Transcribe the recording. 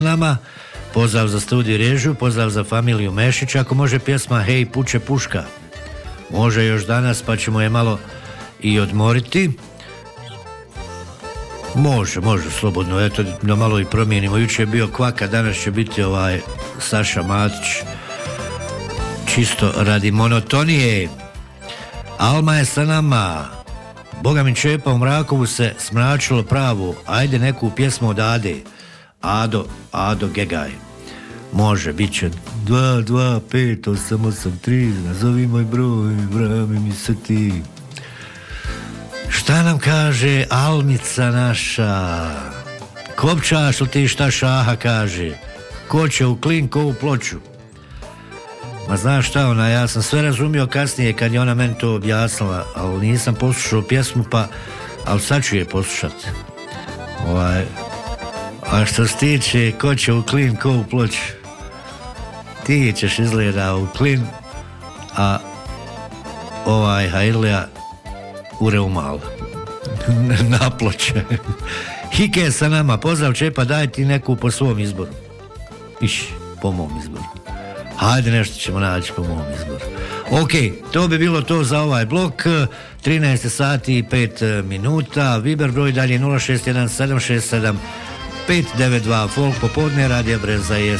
nama, pozdrav za studiju režiju, pozdrav za familiju Mešić. Ako može pjesma Hej puče puška, može još danas, pa ćemo je malo i odmoriti. Može slobodno, eto da malo i promijenimo. Juče je bio Kvaka, danas će biti Saša Matić, čisto radi monotonije. Alma je sa nama, Boga mi Čepa u Mrakovu se smračilo pravu, ajde neku pjesmu od Ade. Ado Gegaj. Može, bit će 2, 2, 5, 8, 8, 3, nazovi moj broj, vrami mi se ti. Šta nam kaže Almica naša? Kopčaš li ti šta Šaha kaže? Ko će u klin, ko u ploču? Ma znaš šta ja sam sve razumio kasnije kad je ona meni to objasnila, ali nisam poslušao pjesmu ali sad ću je poslušati. A što se tiče ko će u klin, ko u ploču, ti ćeš izgleda u klin, a Hajlija u Reumal na ploče. Hike sa nama, pozdrav Čepa, daj ti neku po svom izboru. Po mom izboru. Hajde, nešto ćemo naći po mom izboru. Ok, to bi bilo to za ovaj blok. 13 sati i 5 minuta. Viber broj dalje 061 767 592. Folk popodne, Radija Breza je